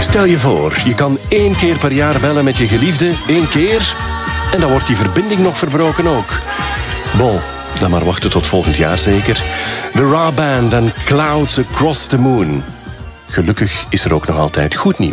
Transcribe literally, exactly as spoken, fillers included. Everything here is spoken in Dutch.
Stel je voor, je kan één keer per jaar bellen met je geliefde. Één keer. En dan wordt die verbinding nog verbroken ook. Bon, dan maar wachten tot volgend jaar zeker. The Ra Band en Clouds Across the Moon. Gelukkig is er ook nog altijd goed nieuws.